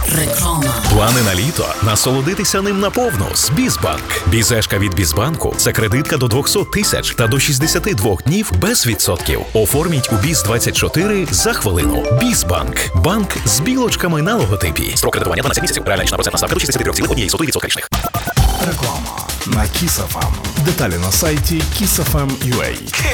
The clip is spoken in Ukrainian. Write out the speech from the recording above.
Реклама. Плани на літо? Насолодитися ним наповну з Бізбанк. Бізешка від Бізбанку – це кредитка до 200 тисяч та до 62 днів без відсотків. Оформіть у Біз-24 за хвилину. Бізбанк. Банк з білочками на логотипі. Строк кредитування 12 місяців. Реальна річна процентна ставка до 63,1% річних. Реклама на Kiss FM. Деталі на сайті kissfm.ua.